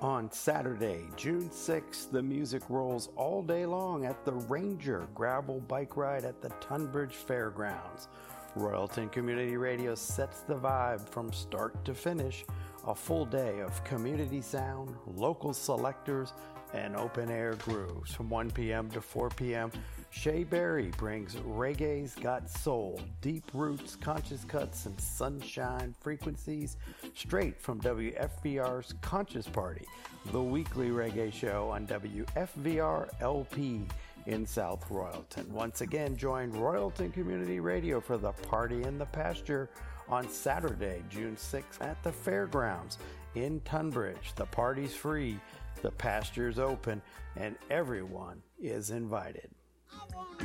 On Saturday, June 6th, the music rolls all day long at the Ranger Gravel Bike Ride at the Tunbridge Fairgrounds. Royalton Community Radio sets the vibe from start to finish. A full day of community sound, local selectors, and open-air grooves. From 1 p.m. to 4 p.m., Shay Berry brings Reggae's Got Soul, deep roots, conscious cuts, and sunshine frequencies straight from WFVR's Conscious Party, the weekly reggae show on WFVR LP in South Royalton. Once again, join Royalton Community Radio for the Party in the Pasture on Saturday, June 6th at the Fairgrounds in Tunbridge. The party's free, the pasture's open, and everyone is invited.